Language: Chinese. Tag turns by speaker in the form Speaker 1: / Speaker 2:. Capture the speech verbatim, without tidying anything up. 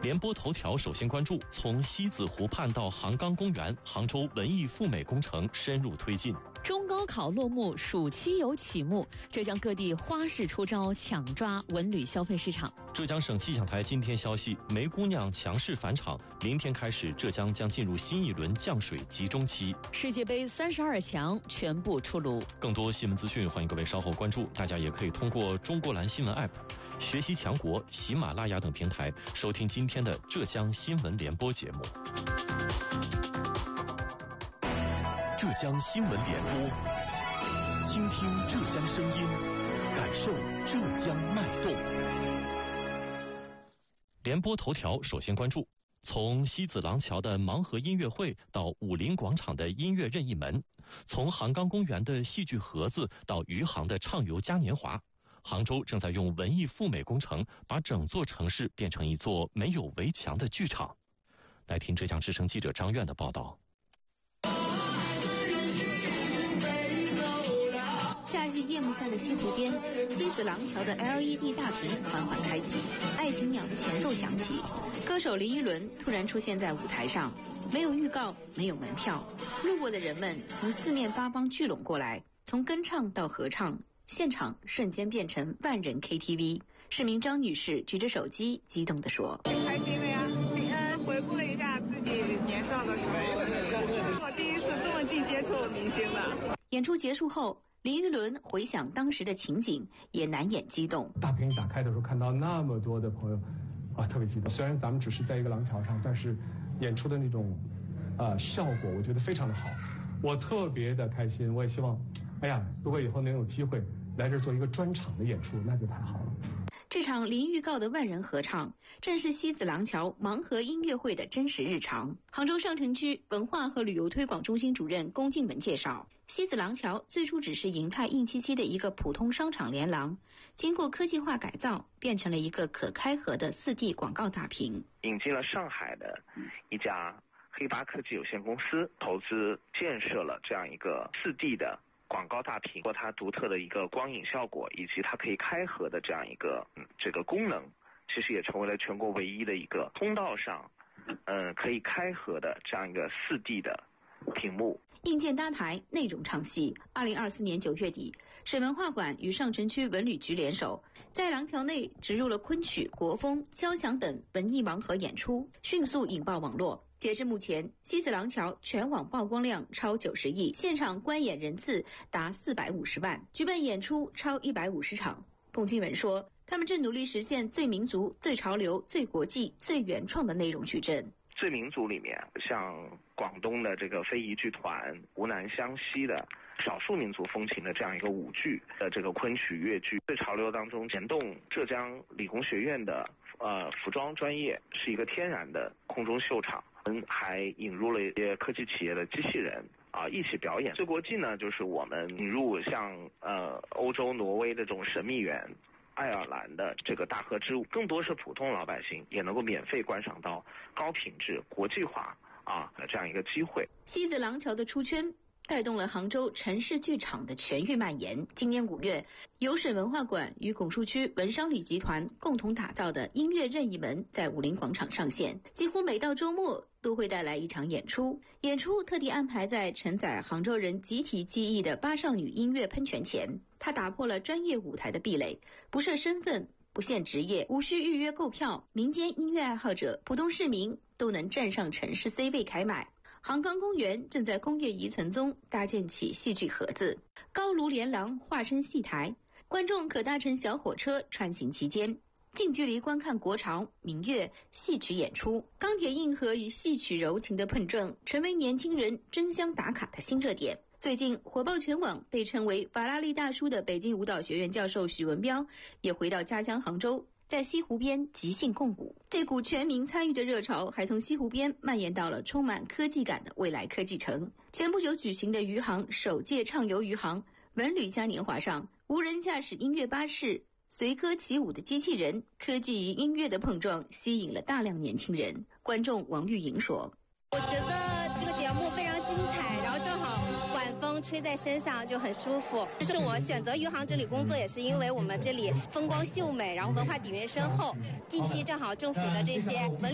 Speaker 1: 联播头条首先关注：从西子湖畔到杭冈公园，杭州文艺复美工程深入推进。
Speaker 2: 中高考落幕，暑期游启幕，浙江各地花式出招，抢抓文旅消费市场。
Speaker 1: 浙江省气象台今天消息，梅姑娘强势返场，明天开始，浙江将进入新一轮降水集中期。
Speaker 2: 世界杯三十二强全部出炉。
Speaker 1: 更多新闻资讯，欢迎各位稍后关注。大家也可以通过中国蓝新闻 App、学习强国、喜马拉雅等平台收听今天的浙江新闻联播节目。浙江新闻联播，倾听浙江声音，感受浙江脉动。联播头条首先关注：从西子廊桥的盲盒音乐会到武林广场的音乐任意门，从杭冈公园的戏剧盒子到余杭的畅游嘉年华，杭州正在用文艺复美工程把整座城市变成一座没有围墙的剧场。来听浙江之声记者张苑的报道。
Speaker 3: 夏日夜幕下的西湖边，西子廊桥的 L E D 大屏缓缓开启，爱情鸟的前奏响起，歌手林依轮突然出现在舞台上，没有预告，没有门票，路过的人们从四面八方聚拢过来，从跟唱到合唱，现场瞬间变成万人 K T V。 市民张女士举着手机激动地说：
Speaker 4: 挺开心的呀，呃，回顾了一下自己年少的时候，我第一次这么近接触明星的。
Speaker 3: 演出结束后，林依轮回想当时的情景，也难掩激动。
Speaker 5: 大屏一打开的时候，看到那么多的朋友，啊，特别激动。虽然咱们只是在一个廊桥上，但是演出的那种，呃，效果，我觉得非常的好。我特别的开心，我也希望，哎呀，如果以后能有机会来这儿做一个专场的演出，那就太好了。
Speaker 3: 这场零预告的万人合唱，正是西子廊桥盲盒音乐会的真实日常。杭州上城区文化和旅游推广中心主任龚静文介绍，西子廊桥最初只是银泰硬漆漆的一个普通商场连廊，经过科技化改造，变成了一个可开合的 四 D 广告大屏。
Speaker 6: 引进了上海的一家黑巴科技有限公司，投资建设了这样一个 四 D 的广告大屏，它独特的一个光影效果，以及它可以开合的这样一个嗯这个功能，其实也成为了全国唯一的一个通道上，嗯、呃、可以开合的这样一个 四 D 的屏幕。
Speaker 3: 硬件搭台，内容唱戏。二零二四年九月底，省文化馆与上城区文旅局联手，在廊桥内植入了昆曲、国风、交响等文艺盲盒演出，迅速引爆网络。截至目前，西子廊桥全网曝光量超九十亿，现场观演人次达四百五十万，举办演出超一百五十场。龚静文说，他们正努力实现最民族、最潮流、最国际、最原创的内容矩阵。
Speaker 6: 最民族里面，像广东的这个非遗剧团、湖南湘西的少数民族风情的这样一个舞剧的这个昆曲粤剧，最潮流当中联动浙江理工学院的呃服装专业，是一个天然的空中秀场，还引入了一些科技企业的机器人啊一起表演。最国际呢，就是我们引入像呃欧洲挪威的这种神秘园，爱尔兰的这个大河之舞，更多是普通老百姓也能够免费观赏到高品质国际化啊这样一个机会。
Speaker 3: 西子廊桥的出圈带动了杭州城市剧场的全域蔓延。今年五月，由省文化馆与拱墅区文商旅集团共同打造的音乐任意门在武林广场上线，几乎每到周末都会带来一场演出。演出特地安排在承载杭州人集体记忆的八少女音乐喷泉前，它打破了专业舞台的壁垒，不设身份，不限职业，无需预约购票，民间音乐爱好者、普通市民都能站上城市 C 位开卖。杭冈公园正在工业遗存中搭建起戏剧盒子，高炉连廊化身戏台，观众可搭乘小火车穿行其间，近距离观看国潮、民乐、戏曲演出。钢铁硬核与戏曲柔情的碰撞，成为年轻人争相打卡的新热点。最近火爆全网，被称为法拉利大叔的北京舞蹈学院教授许文彪也回到家乡杭州，在西湖边即兴共舞。这股全民参与的热潮还从西湖边蔓延到了充满科技感的未来科技城。前不久举行的余杭首届畅游余杭文旅嘉年华上，无人驾驶音乐巴士、随歌起舞的机器人，科技与音乐的碰撞吸引了大量年轻人。观众王玉莹说，
Speaker 7: 我觉得这个节目非常精彩，然后正好晚风吹在身上就很舒服。就是我选择余杭这里工作，也是因为我们这里风光秀美，然后文化底蕴深厚。近期正好政府的这些文